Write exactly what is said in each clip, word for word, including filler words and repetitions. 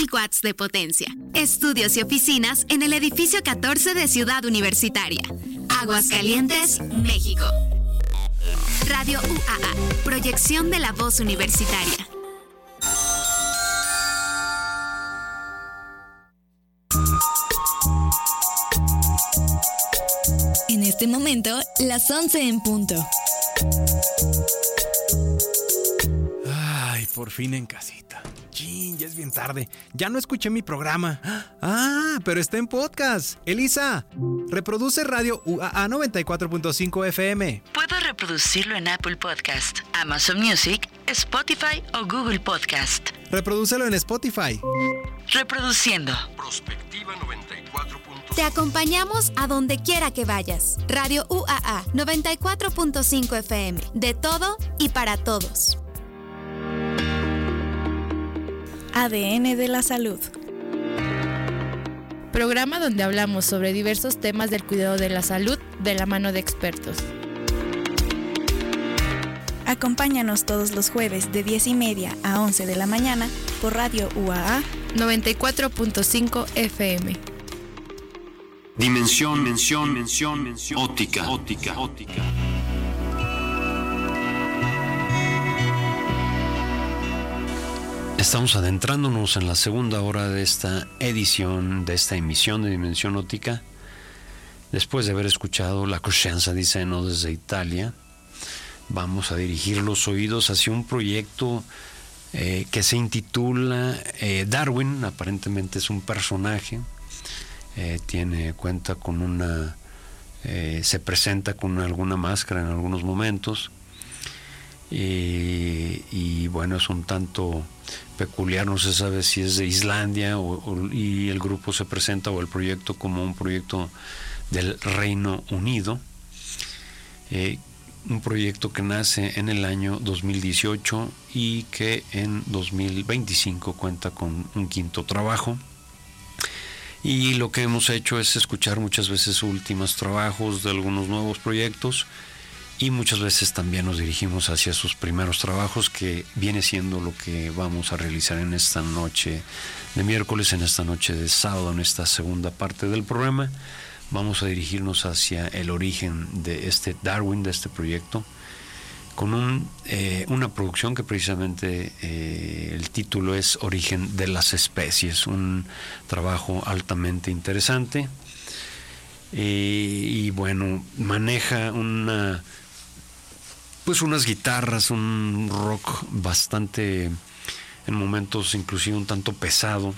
mil watts de potencia. Estudios y oficinas en el edificio catorce de Ciudad Universitaria. Aguascalientes, México. Radio U A A, proyección de la voz universitaria. En este momento, las once en punto. Ay, por fin en casita. Chin, ya es bien tarde. Ya no escuché mi programa. Ah, pero está en podcast. Elisa, reproduce Radio U A A noventa y cuatro punto cinco F M. Puedo reproducirlo en Apple Podcast, Amazon Music, Spotify o Google Podcast. Reprodúcelo en Spotify. Reproduciendo. Prospectiva noventa y cuatro punto cinco. Te acompañamos a donde quiera que vayas. Radio U A A noventa y cuatro punto cinco F M. De todo y para todos. A D N de la salud. Programa donde hablamos sobre diversos temas del cuidado de la salud de la mano de expertos. Acompáñanos todos los jueves de diez y media a once de la mañana por Radio U A A noventa y cuatro punto cinco F M. Dimensión, dimensión, dimensión, dimensión, óptica, óptica, óptica. Estamos adentrándonos en la segunda hora de esta edición, de esta emisión de Dimensión Óptica, después de haber escuchado La Coscienza di Seno desde Italia. Vamos a dirigir los oídos hacia un proyecto eh, que se intitula eh, Darwin. Aparentemente es un personaje, eh, tiene cuenta con una, eh, se presenta con alguna máscara en algunos momentos, eh, y bueno, es un tanto peculiar, no se sabe si es de Islandia o, o, y el grupo se presenta o el proyecto como un proyecto del Reino Unido. Eh, un proyecto que nace en el año dos mil dieciocho y que en dos mil veinticinco cuenta con un quinto trabajo, y lo que hemos hecho es escuchar muchas veces últimos trabajos de algunos nuevos proyectos, y muchas veces también nos dirigimos hacia sus primeros trabajos, que viene siendo lo que vamos a realizar en esta noche de miércoles, en esta noche de sábado, en esta segunda parte del programa. Vamos a dirigirnos hacia el origen de este Darwin, de este proyecto, con un, eh, una producción que precisamente eh, el título es Origen de las Especies, un trabajo altamente interesante, eh, y bueno, maneja una, pues unas guitarras, un rock bastante, en momentos inclusive un tanto pesado,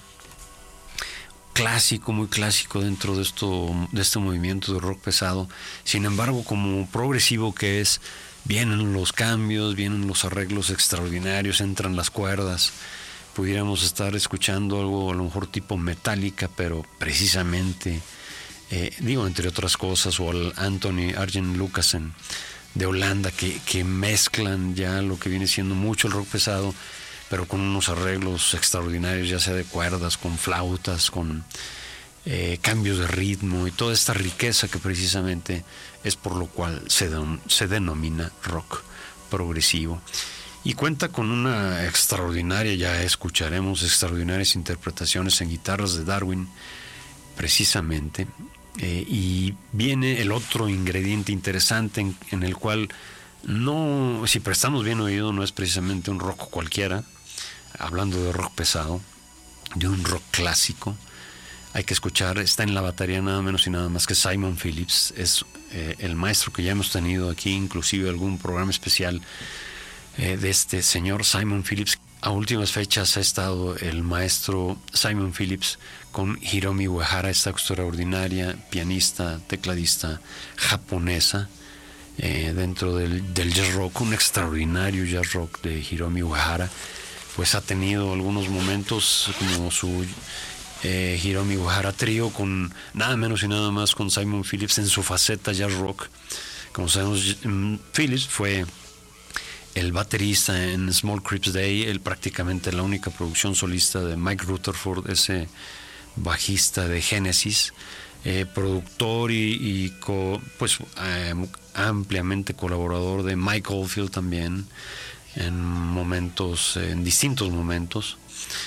clásico, muy clásico dentro de esto, de este movimiento de rock pesado. Sin embargo, como progresivo que es, vienen los cambios, vienen los arreglos extraordinarios, entran las cuerdas. Pudiéramos estar escuchando algo a lo mejor tipo Metallica, pero precisamente, eh, digo, entre otras cosas, o al Anthony Arjen Lucassen de Holanda, que, que mezclan ya lo que viene siendo mucho el rock pesado, pero con unos arreglos extraordinarios, ya sea de cuerdas, con flautas, con eh, cambios de ritmo y toda esta riqueza que precisamente es por lo cual se, de, se denomina rock progresivo. Y cuenta con una extraordinaria, ya escucharemos extraordinarias interpretaciones en guitarras de Darwin, precisamente, eh, y viene el otro ingrediente interesante en, en el cual, no, si prestamos bien oído, no es precisamente un rock cualquiera, hablando de rock pesado, de un rock clásico. Hay que escuchar, está en la batería nada menos y nada más que Simon Phillips, es eh, el maestro que ya hemos tenido aquí, inclusive algún programa especial eh, de este señor Simon Phillips. A últimas fechas ha estado el maestro Simon Phillips con Hiromi Uehara, esta extraordinaria pianista, tecladista japonesa, eh, dentro del, del jazz rock, un extraordinario jazz rock de Hiromi Uehara. Pues ha tenido algunos momentos como su eh, Hiromi Uehara trío, con nada menos y nada más con Simon Phillips en su faceta jazz rock. Como sabemos, Phillips fue el baterista en Small Creeps Day, el, prácticamente la única producción solista de Mike Rutherford, ese bajista de Genesis, eh, productor y, y co, pues eh, ampliamente colaborador de Mike Oldfield también, en momentos, en distintos momentos.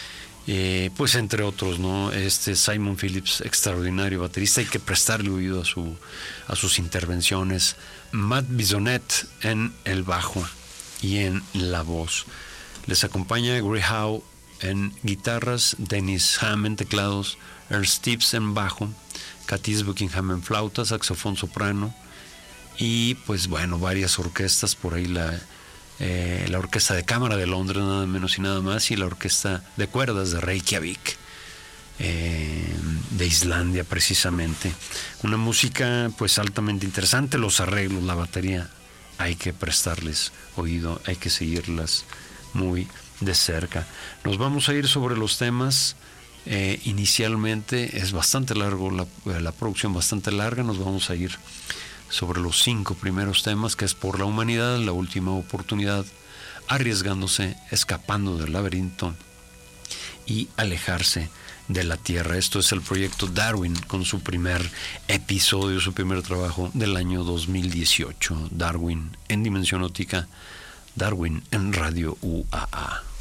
Eh, pues entre otros, ¿no? Este Simon Phillips, extraordinario baterista, hay que prestarle oído a, su, a sus intervenciones. Matt Bisonet en el bajo y en la voz. Les acompaña Gray Howe en guitarras, Dennis Ham en teclados, Earl Stives en bajo, Curtis Buckingham en flauta, saxofón soprano y pues bueno, varias orquestas por ahí, la Eh, la Orquesta de Cámara de Londres, nada menos y nada más, y la Orquesta de Cuerdas de Reykjavik, eh, de Islandia precisamente. Una música pues altamente interesante, los arreglos, la batería, hay que prestarles oído, hay que seguirlas muy de cerca. Nos vamos a ir sobre los temas. Eh, inicialmente es bastante largo, la, la producción bastante larga, nos vamos a ir sobre los cinco primeros temas, que es Por la Humanidad, La Última Oportunidad, Arriesgándose, Escapando del Laberinto y Alejarse de la Tierra. Esto es el proyecto Darwin con su primer episodio, su primer trabajo del año dos mil dieciocho. Darwin en Dimensión Óptica, Darwin en Radio U A A.